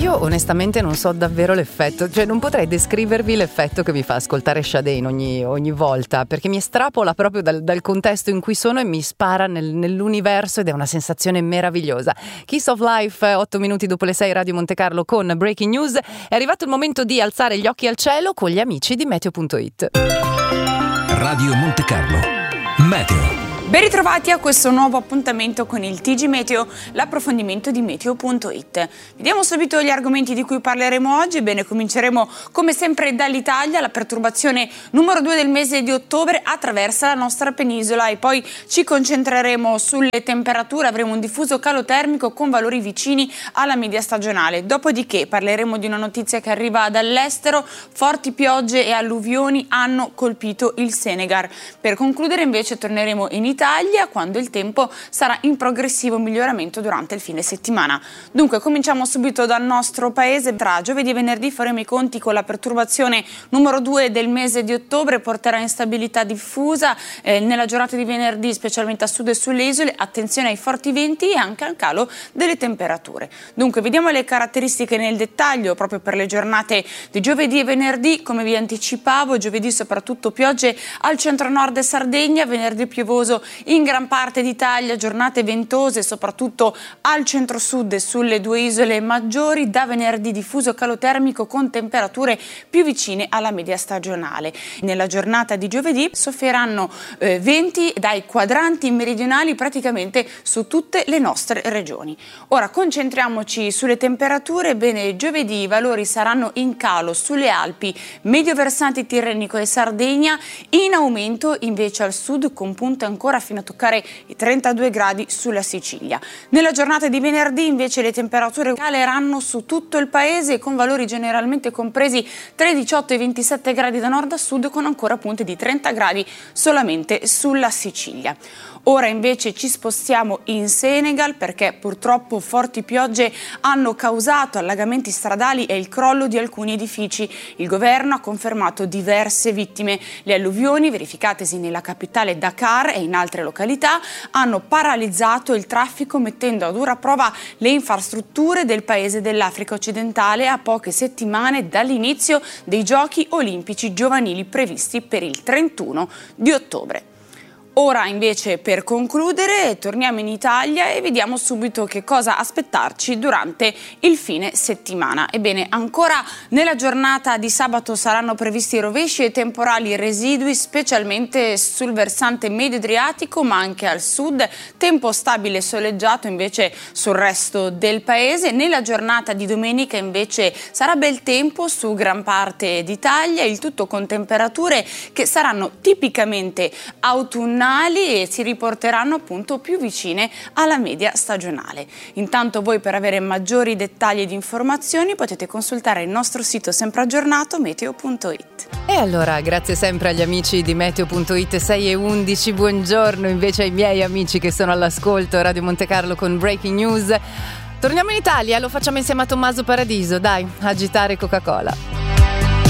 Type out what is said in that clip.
io onestamente non so davvero l'effetto, cioè non potrei descrivervi l'effetto che mi fa ascoltare Sade ogni volta, perché mi estrapola proprio dal contesto in cui sono e mi spara nell'universo, ed è una sensazione meravigliosa. Kiss of Life, 8 minuti dopo le 6, Radio Monte Carlo con Breaking News. È arrivato il momento di alzare gli occhi al cielo con gli amici di Meteo.it. Radio Monte Carlo Meteo. Ben ritrovati a questo nuovo appuntamento con il TG Meteo, l'approfondimento di Meteo.it. Vediamo subito gli argomenti di cui parleremo oggi. Bene, cominceremo come sempre dall'Italia. La perturbazione numero 2 del mese di ottobre attraversa la nostra penisola e poi ci concentreremo sulle temperature. Avremo un diffuso calo termico con valori vicini alla media stagionale. Dopodiché parleremo di una notizia che arriva dall'estero. Forti piogge e alluvioni hanno colpito il Senegal. Per concludere invece torneremo in Italia quando il tempo sarà in progressivo miglioramento durante il fine settimana. Dunque cominciamo subito dal nostro paese. Tra giovedì e venerdì faremo i conti con la perturbazione numero 2 del mese di ottobre, porterà instabilità diffusa nella giornata di venerdì, specialmente a sud e sulle isole. Attenzione ai forti venti e anche al calo delle temperature. Dunque vediamo le caratteristiche nel dettaglio proprio per le giornate di giovedì e venerdì. Come vi anticipavo, giovedì soprattutto piogge al centro-nord e Sardegna, venerdì piovoso in gran parte d'Italia, giornate ventose soprattutto al centro-sud e sulle due isole maggiori. Da venerdì diffuso calo termico con temperature più vicine alla media stagionale. Nella giornata di giovedì soffieranno venti dai quadranti meridionali praticamente su tutte le nostre regioni. Ora concentriamoci sulle temperature. Bene, giovedì i valori saranno in calo sulle Alpi, medio versante tirrenico e Sardegna, in aumento invece al sud con punte ancora fino a toccare i 32 gradi sulla Sicilia. Nella giornata di venerdì invece le temperature caleranno su tutto il paese con valori generalmente compresi tra i 18 e i 27 gradi da nord a sud, con ancora punte di 30 gradi solamente sulla Sicilia. Ora invece ci spostiamo in Senegal perché purtroppo forti piogge hanno causato allagamenti stradali e il crollo di alcuni edifici. Il governo ha confermato diverse vittime. Le alluvioni verificatesi nella capitale Dakar e in altre località hanno paralizzato il traffico, mettendo a dura prova le infrastrutture del paese dell'Africa occidentale a poche settimane dall'inizio dei Giochi olimpici giovanili previsti per il 31 di ottobre. Ora invece per concludere torniamo in Italia e vediamo subito che cosa aspettarci durante il fine settimana. Ebbene, ancora nella giornata di sabato saranno previsti rovesci e temporali residui, specialmente sul versante medio Adriatico ma anche al sud. Tempo stabile e soleggiato invece sul resto del paese. Nella giornata di domenica invece sarà bel tempo su gran parte d'Italia, il tutto con temperature che saranno tipicamente autunnali e si riporteranno appunto più vicine alla media stagionale. Intanto voi, per avere maggiori dettagli ed informazioni, potete consultare il nostro sito sempre aggiornato Meteo.it. E allora grazie sempre agli amici di Meteo.it. 6 e 11, buongiorno invece ai miei amici che sono all'ascolto Radio Monte Carlo con Breaking News. Torniamo in Italia, lo facciamo insieme a Tommaso Paradiso, dai, agitare Coca-Cola.